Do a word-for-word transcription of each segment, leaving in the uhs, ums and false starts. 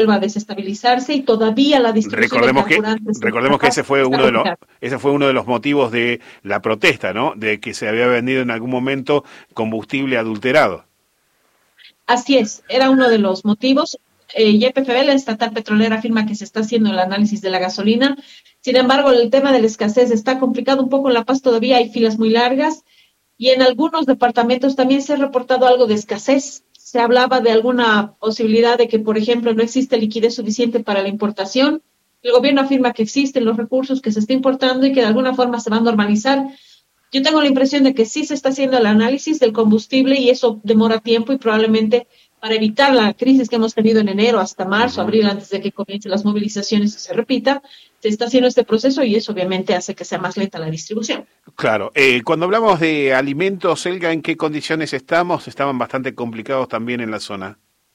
a desestabilizarse y todavía la distribución Recordemos de carburantes. que recordemos que ese fue uno de los ese fue uno de los motivos de la protesta, ¿no? De que se había vendido en algún momento combustible adulterado. Así es, era uno de los motivos. Eh, Y P F B, la estatal petrolera, afirma que se está haciendo el análisis de la gasolina. Sin embargo, el tema de la escasez está complicado un poco. En La Paz todavía hay filas muy largas y en algunos departamentos también se ha reportado algo de escasez. Se hablaba de alguna posibilidad de que, por ejemplo, no existe liquidez suficiente para la importación. El gobierno afirma que existen los recursos, que se está importando y que de alguna forma se va a normalizar. Yo tengo la impresión de que sí se está haciendo el análisis del combustible y eso demora tiempo y probablemente para evitar la crisis que hemos tenido en enero hasta marzo, Uh-huh. abril, antes de que comiencen las movilizaciones y se repita, se está haciendo este proceso y eso obviamente hace que sea más lenta la distribución. Claro, eh, cuando hablamos de alimentos, Elga, ¿en qué condiciones estamos? Estaban bastante complicados también en la zona.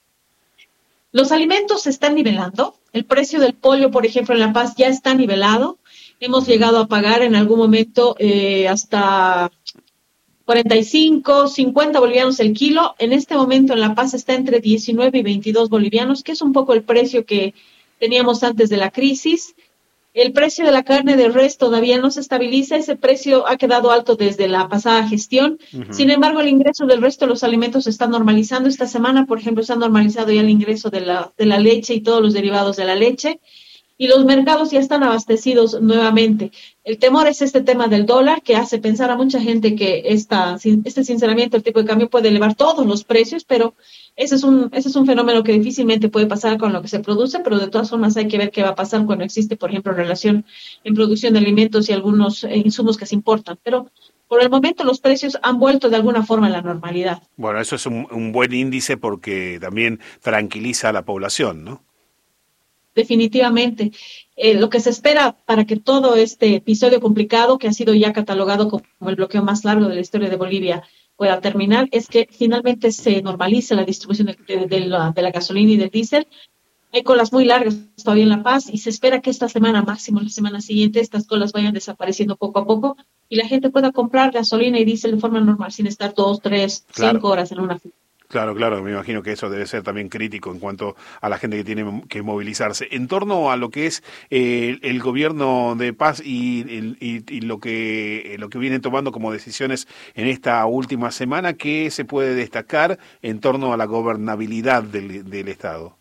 Los alimentos se están nivelando. El precio del pollo, por ejemplo, en La Paz ya está nivelado. Hemos llegado a pagar en algún momento eh, hasta cuarenta y cinco, cincuenta bolivianos el kilo. En este momento en La Paz está entre diecinueve y veintidós bolivianos, que es un poco el precio que teníamos antes de la crisis. El precio de la carne de res todavía no se estabiliza, ese precio ha quedado alto desde la pasada gestión. Uh-huh. Sin embargo, el ingreso del resto de los alimentos se está normalizando. Esta semana, por ejemplo, se ha normalizado ya el ingreso de la, de la leche y todos los derivados de la leche. Y los mercados ya están abastecidos nuevamente. El temor es este tema del dólar, que hace pensar a mucha gente que esta, este sinceramiento, el tipo de cambio puede elevar todos los precios, pero ese es un, ese es un fenómeno que difícilmente puede pasar con lo que se produce, pero de todas formas hay que ver qué va a pasar cuando existe, por ejemplo, relación en producción de alimentos y algunos eh, insumos que se importan. Pero por el momento los precios han vuelto de alguna forma a la normalidad. Bueno, eso es un, un buen índice porque también tranquiliza a la población, ¿no? Definitivamente. Eh, lo que se espera para que todo este episodio complicado, que ha sido ya catalogado como el bloqueo más largo de la historia de Bolivia, pueda terminar, es que finalmente se normalice la distribución de, de, de, la, de la gasolina y del diésel. Hay colas muy largas todavía en La Paz y se espera que esta semana, máximo la semana siguiente, estas colas vayan desapareciendo poco a poco y la gente pueda comprar gasolina y diésel de forma normal, sin estar dos, tres, claro. cinco horas en una fila. Claro, claro, me imagino que eso debe ser también crítico en cuanto a la gente que tiene que movilizarse. En torno a lo que es eh, el gobierno de Paz y, y, y lo que lo que viene tomando como decisiones en esta última semana, ¿qué se puede destacar en torno a la gobernabilidad del, del Estado?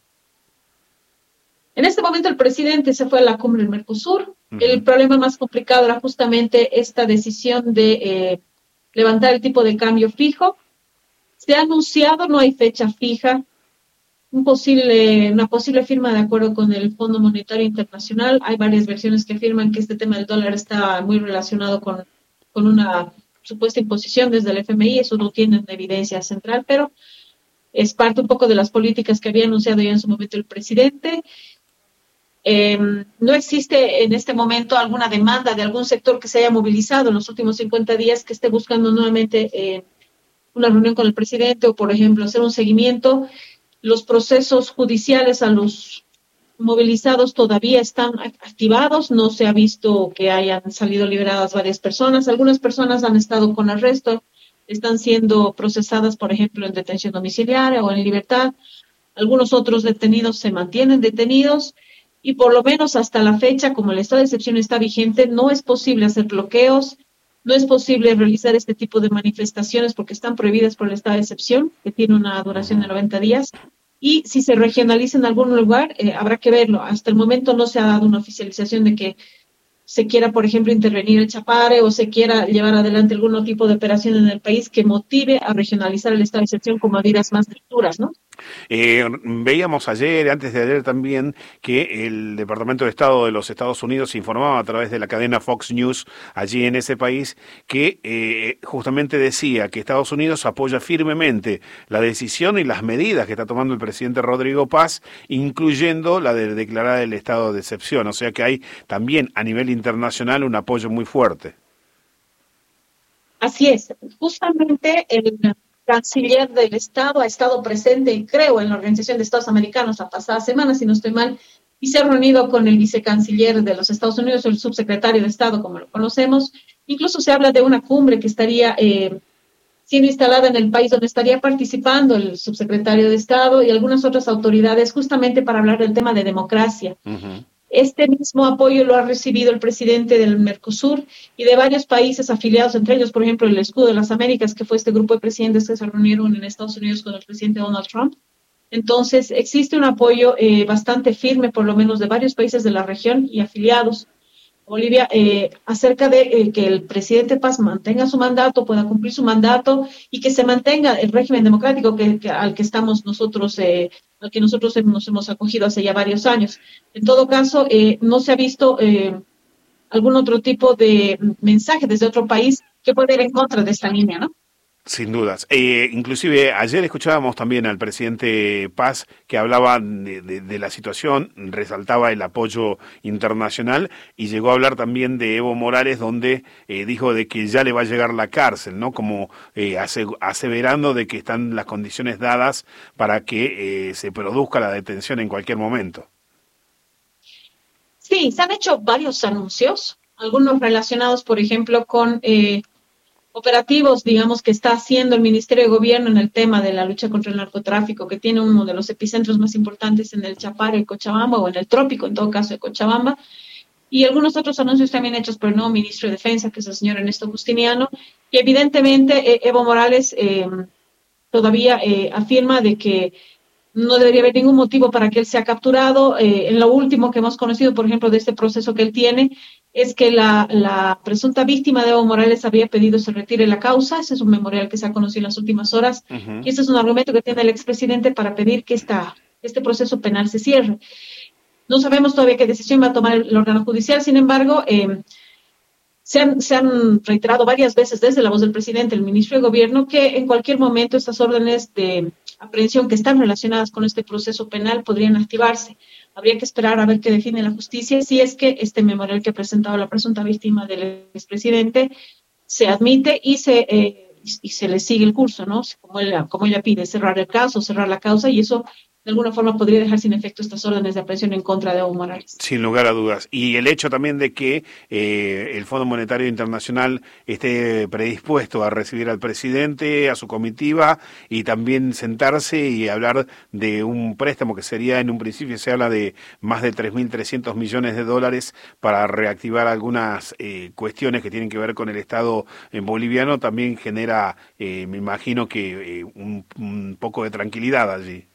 En este momento el presidente se fue a la cumbre del Mercosur. Uh-huh. El problema más complicado era justamente esta decisión de eh, levantar el tipo de cambio fijo. Se ha anunciado, no hay fecha fija, un posible, una posible firma de acuerdo con el Fondo Monetario Internacional. Hay varias versiones que afirman que este tema del dólar está muy relacionado con, con una supuesta imposición desde el F M I. Eso no tiene una evidencia central, pero es parte un poco de las políticas que había anunciado ya en su momento el presidente. Eh, no existe en este momento alguna demanda de algún sector que se haya movilizado en los últimos cincuenta días que esté buscando nuevamente eh, una reunión con el presidente o, por ejemplo, hacer un seguimiento. Los procesos judiciales a los movilizados todavía están activados. No se ha visto que hayan salido liberadas varias personas. Algunas personas han estado con arresto, están siendo procesadas, por ejemplo, en detención domiciliaria o en libertad. Algunos otros detenidos se mantienen detenidos y por lo menos hasta la fecha, como el estado de excepción está vigente, no es posible hacer bloqueos. No es posible realizar este tipo de manifestaciones porque están prohibidas por el estado de excepción, que tiene una duración de noventa días. Y si se regionaliza en algún lugar, eh, habrá que verlo. Hasta el momento no se ha dado una oficialización de que se quiera, por ejemplo, intervenir el Chapare o se quiera llevar adelante algún tipo de operación en el país que motive a regionalizar el estado de excepción con medidas más duras, ¿no? Eh, veíamos ayer, antes de ayer también, que el Departamento de Estado de los Estados Unidos informaba a través de la cadena Fox News allí en ese país que eh, justamente decía que Estados Unidos apoya firmemente la decisión y las medidas que está tomando el presidente Rodrigo Paz, incluyendo la de declarar el estado de excepción. O sea que hay también a nivel internacional un apoyo muy fuerte. Así es, justamente el canciller del Estado ha estado presente, creo, en la Organización de Estados Americanos la pasada semana, si no estoy mal, y se ha reunido con el vicecanciller de los Estados Unidos, el subsecretario de Estado, como lo conocemos. Incluso se habla de una cumbre que estaría eh, siendo instalada en el país, donde estaría participando el subsecretario de Estado y algunas otras autoridades justamente para hablar del tema de democracia. Uh-huh. Este mismo apoyo lo ha recibido el presidente del Mercosur y de varios países afiliados, entre ellos, por ejemplo, el Escudo de las Américas, que fue este grupo de presidentes que se reunieron en Estados Unidos con el presidente Donald Trump. Entonces, existe un apoyo eh, bastante firme, por lo menos de varios países de la región y afiliados. Bolivia, eh, acerca de eh, que el presidente Paz mantenga su mandato, pueda cumplir su mandato y que se mantenga el régimen democrático que, que, al que estamos nosotros, eh, al que nosotros nos hemos acogido hace ya varios años. En todo caso, eh, no se ha visto eh, algún otro tipo de mensaje desde otro país que pueda ir en contra de esta línea, ¿no? Sin dudas. Eh, inclusive ayer escuchábamos también al presidente Paz que hablaba de, de, de la situación, resaltaba el apoyo internacional y llegó a hablar también de Evo Morales, donde eh, dijo de que ya le va a llegar la cárcel, ¿no? Como eh, aseverando de que están las condiciones dadas para que eh, se produzca la detención en cualquier momento. Sí, se han hecho varios anuncios, algunos relacionados, por ejemplo, con Eh, operativos, digamos, que está haciendo el Ministerio de Gobierno en el tema de la lucha contra el narcotráfico, que tiene uno de los epicentros más importantes en el Chapare, el Cochabamba, o en el trópico, en todo caso, de Cochabamba, y algunos otros anuncios también hechos por el nuevo ministro de Defensa, que es el señor Ernesto Justiniano, y evidentemente eh, Evo Morales eh, todavía eh, afirma de que no debería haber ningún motivo para que él sea capturado. Eh, en lo último que hemos conocido, por ejemplo, de este proceso que él tiene, es que la, la presunta víctima de Evo Morales había pedido se retire la causa. Ese es un memorial que se ha conocido en las últimas horas. Uh-huh. Y ese es un argumento que tiene el expresidente para pedir que esta, este proceso penal se cierre. No sabemos todavía qué decisión va a tomar el, el órgano judicial. Sin embargo, eh, se, han, se han reiterado varias veces desde la voz del presidente, el ministro de Gobierno, que en cualquier momento estas órdenes de aprehensión que están relacionadas con este proceso penal podrían activarse. Habría que esperar a ver qué define la justicia si es que este memorial que ha presentado la presunta víctima del expresidente se admite y se, eh, y se le sigue el curso, ¿no? Como ella, como ella pide, cerrar el caso, cerrar la causa, y eso de alguna forma podría dejar sin efecto estas órdenes de aprehensión en contra de Evo Morales. Sin lugar a dudas. Y el hecho también de que eh, el Fondo Monetario Internacional esté predispuesto a recibir al presidente, a su comitiva, y también sentarse y hablar de un préstamo que sería, en un principio se habla de más de tres mil trescientos millones de dólares para reactivar algunas eh, cuestiones que tienen que ver con el Estado boliviano, también genera, eh, me imagino que eh, un, un poco de tranquilidad allí.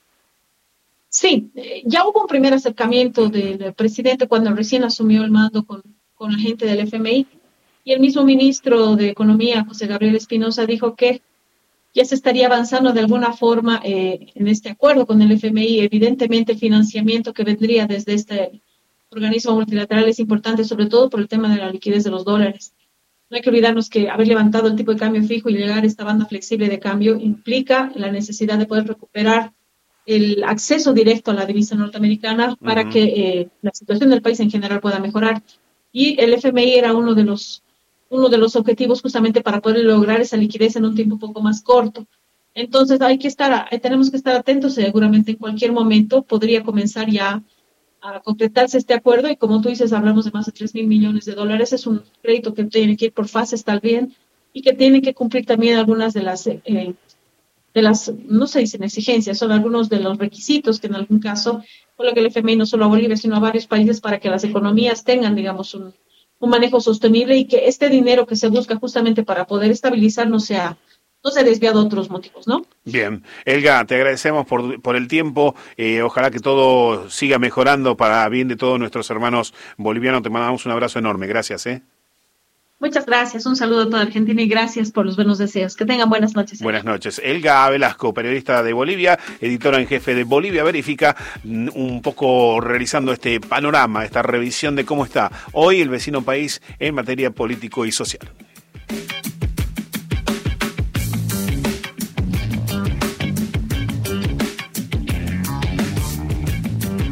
Sí, ya hubo un primer acercamiento del presidente cuando recién asumió el mando con, con la gente del F M I, y el mismo ministro de Economía, José Gabriel Espinosa, dijo que ya se estaría avanzando de alguna forma eh, en este acuerdo con el F M I. Evidentemente el financiamiento que vendría desde este organismo multilateral es importante, sobre todo por el tema de la liquidez de los dólares. No hay que olvidarnos que haber levantado el tipo de cambio fijo y llegar a esta banda flexible de cambio implica la necesidad de poder recuperar el acceso directo a la divisa norteamericana para uh-huh. que eh, la situación del país en general pueda mejorar. Y el F M I era uno de los uno de los objetivos justamente para poder lograr esa liquidez en un tiempo un poco más corto. Entonces hay que estar, tenemos que estar atentos. Seguramente en cualquier momento podría comenzar ya a concretarse este acuerdo, y como tú dices, hablamos de más de tres mil millones de dólares. Es un crédito que tiene que ir por fases también y que tiene que cumplir también algunas de las eh, de las, no se dicen exigencias, son algunos de los requisitos que en algún caso coloca el F M I no solo a Bolivia, sino a varios países para que las economías tengan, digamos, un, un manejo sostenible, y que este dinero que se busca justamente para poder estabilizar no sea, no sea desviado a otros motivos, ¿no? Bien. Elga, te agradecemos por, por el tiempo. Eh, ojalá que todo siga mejorando para bien de todos nuestros hermanos bolivianos. Te mandamos un abrazo enorme. Gracias, ¿eh? Muchas gracias, un saludo a toda Argentina y gracias por los buenos deseos. Que tengan buenas noches. Buenas noches. Elga Velasco, periodista de Bolivia, editora en jefe de Bolivia Verifica, un poco realizando este panorama, esta revisión de cómo está hoy el vecino país en materia político y social.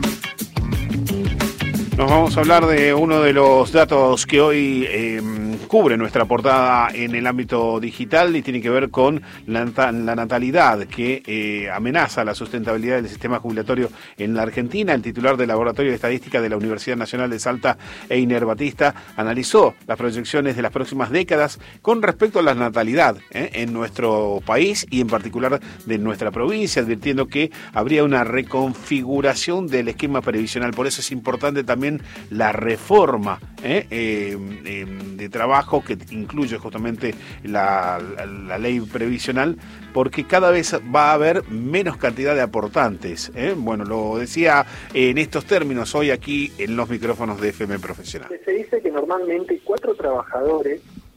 Nos vamos a hablar de uno de los datos que hoy eh, cubre nuestra portada en el ámbito digital y tiene que ver con la, la natalidad que eh, amenaza la sustentabilidad del sistema jubilatorio en la Argentina. El titular del Laboratorio de Estadística de la Universidad Nacional de Salta, Einer Batista, analizó las proyecciones de las próximas décadas con respecto a la natalidad eh, en nuestro país y en particular de nuestra provincia, advirtiendo que habría una reconfiguración del esquema previsional. Por eso es importante también la reforma eh, eh, eh, de trabajo que incluye justamente la, la, la ley previsional, porque cada vez va a haber menos cantidad de aportantes. ¿eh? Bueno, lo decía en estos términos hoy aquí en los micrófonos de F M Profesional. Se dice que normalmente cuatro trabajadores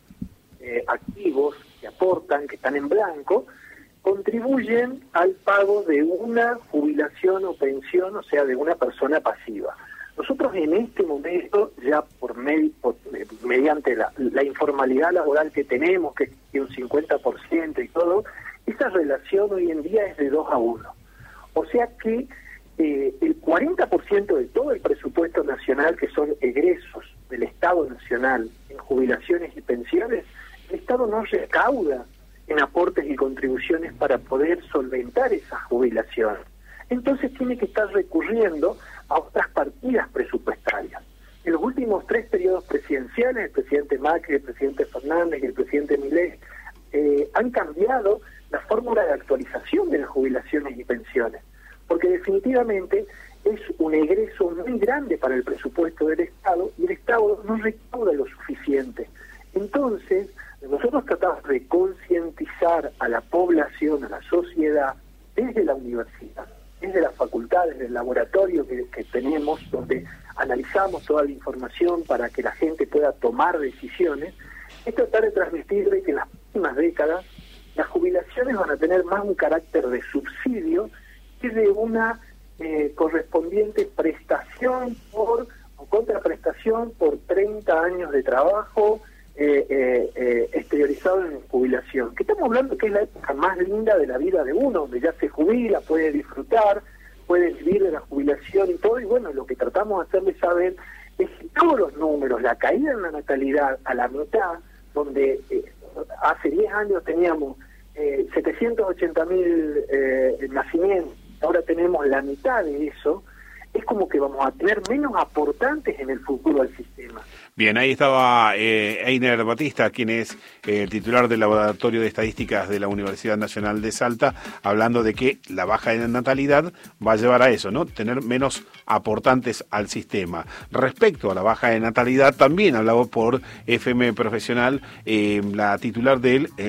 eh, activos que aportan, que están en blanco, contribuyen al pago de una jubilación o pensión, o sea, de una persona pasiva. Nosotros en este momento, ya por, med por mediante la, la informalidad laboral que tenemos, que es un cincuenta por ciento y todo, esa relación hoy en día es de dos a uno. O sea que eh, el cuarenta por ciento de todo el presupuesto nacional, que son egresos del Estado Nacional en jubilaciones y pensiones, el Estado no recauda en aportes y contribuciones para poder solventar esas jubilaciones. Entonces tiene que estar recurriendo a otras partidas presupuestarias. En los últimos tres periodos presidenciales, el presidente Macri, el presidente Fernández y el presidente Milei eh, han cambiado la fórmula de actualización de las jubilaciones y pensiones, porque definitivamente es un egreso muy grande para el presupuesto del Estado y el Estado no recauda lo suficiente. Entonces, nosotros tratamos de concientizar a la población, a la sociedad, desde la universidad, desde las facultades, desde el laboratorio que, que tenemos, donde analizamos toda la información para que la gente pueda tomar decisiones, es tratar de transmitirle que en las próximas décadas las jubilaciones van a tener más un carácter de subsidio que de una eh, correspondiente prestación por o contraprestación por treinta años de trabajo eh, eh, eh, exteriorizado en jubilación. Que estamos hablando que es la época más linda de la vida de uno, donde ya se jubila, puede disfrutar, puede vivir de la jubilación y todo, y bueno, lo que tratamos de hacerles saber es que todos los números, la caída en la natalidad a la mitad, donde eh, hace diez años teníamos eh, setecientos ochenta mil eh, nacimientos, ahora tenemos la mitad de eso, es como que vamos a tener menos aportantes en el futuro al sistema. Bien, ahí estaba eh, Einer Batista, quien es eh, el titular del Laboratorio de Estadísticas de la Universidad Nacional de Salta, hablando de que la baja de natalidad va a llevar a eso, ¿no? Tener menos aportantes al sistema. Respecto a la baja de natalidad, también hablaba por F M Profesional eh, la titular de eh,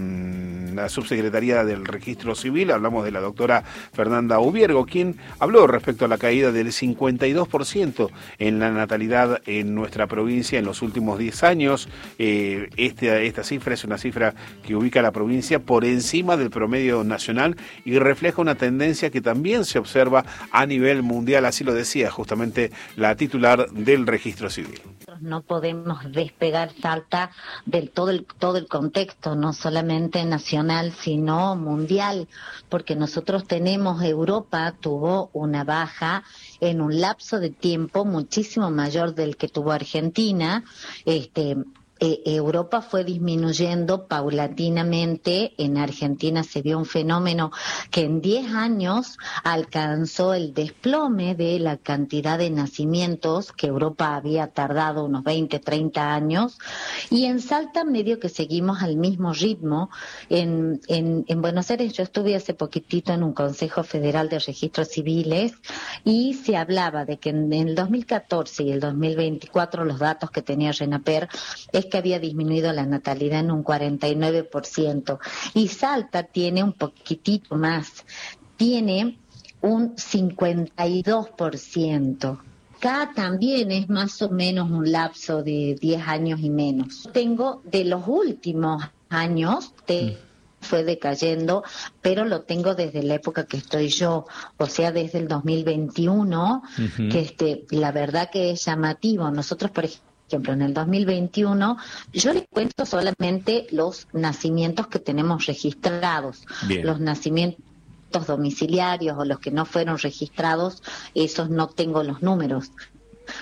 la Subsecretaría del Registro Civil, hablamos de la doctora Fernanda Ubiergo, quien habló respecto a la caída del cincuenta y dos por ciento en la natalidad en nuestra provincia en los últimos diez años. Eh, este, esta cifra es una cifra que ubica a la provincia por encima del promedio nacional y refleja una tendencia que también se observa a nivel mundial, así lo decía justamente la titular del Registro Civil. No podemos despegar Salta del todo el, todo el contexto, no solamente nacional, sino mundial, porque nosotros tenemos, Europa tuvo una baja en un lapso de tiempo muchísimo mayor del que tuvo Argentina. Este, eh, Europa fue disminuyendo paulatinamente. En Argentina se vio un fenómeno que en diez años alcanzó el desplome de la cantidad de nacimientos, que Europa había tardado unos veinte, treinta años, y en Salta medio que seguimos al mismo ritmo. En, en, en Buenos Aires yo estuve hace poquitito en un Consejo Federal de Registros Civiles y se hablaba de que en el dos mil catorce y el dos mil veinticuatro los datos que tenía RENAPER es que había disminuido la natalidad en un cuarenta y nueve por ciento, y Salta tiene un poquitito más, tiene un cincuenta y dos por ciento. Acá también es más o menos un lapso de diez años y menos. Tengo de los últimos años, te fue decayendo, pero lo tengo desde la época que estoy yo, o sea, desde el dos mil veintiuno, uh-huh. que este, la verdad que es llamativo. Nosotros, por ejemplo, ejemplo, en el dos mil veintiuno, yo les cuento solamente los nacimientos que tenemos registrados. Bien. Los nacimientos domiciliarios o los que no fueron registrados, esos no tengo los números.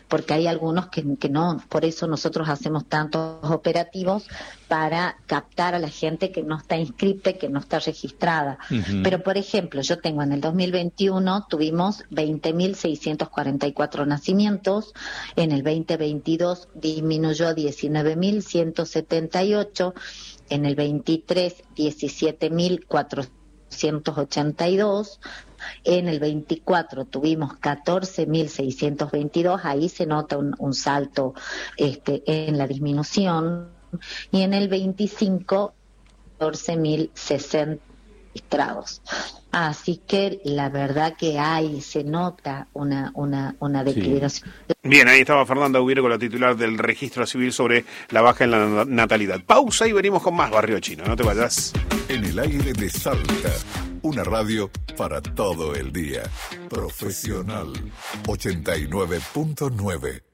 porque hay algunos que, que no, por eso nosotros hacemos tantos operativos para captar a la gente que no está inscrita, que no está registrada. Uh-huh. Pero, por ejemplo, yo tengo en el dos mil veintiuno tuvimos veinte mil seiscientos cuarenta y cuatro nacimientos, en el veinte veintidós disminuyó diecinueve mil ciento setenta y ocho, en el veintitrés diecisiete mil cuatrocientos ochenta y dos, en el veinticuatro tuvimos catorce mil seiscientos veintidós, ahí se nota un, un salto este, en la disminución, y en el veinticinco catorce mil sesenta registrados. Así que la verdad que hay, se nota una, una, una declinación. Sí. Bien, ahí estaba Fernanda Ubiere con la titular del Registro Civil sobre la baja en la natalidad. Pausa y venimos con más Barrio Chino, no te vayas. En el aire de Salta, una radio para todo el día. Profesional ochenta y nueve punto nueve.